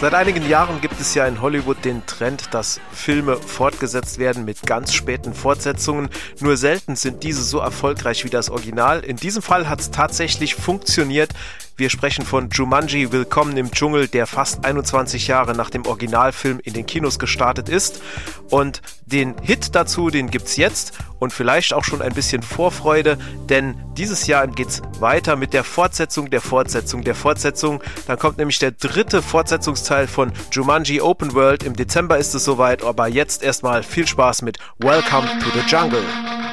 Seit einigen Jahren gibt es ja in Hollywood den Trend, dass Filme fortgesetzt werden mit ganz späten Fortsetzungen. Nur selten sind diese so erfolgreich wie das Original. In diesem Fall hat es tatsächlich funktioniert. Wir sprechen von Jumanji: Willkommen im Dschungel, der fast 21 Jahre nach dem Originalfilm in den Kinos gestartet ist. Und den Hit dazu, den gibt's jetzt und vielleicht auch schon ein bisschen Vorfreude, denn dieses Jahr geht's weiter mit der Fortsetzung der Fortsetzung der Fortsetzung. Dann kommt nämlich der dritte Fortsetzungsteil von Jumanji Open World. Im Dezember ist es soweit, aber jetzt erstmal viel Spaß mit Welcome to the Jungle.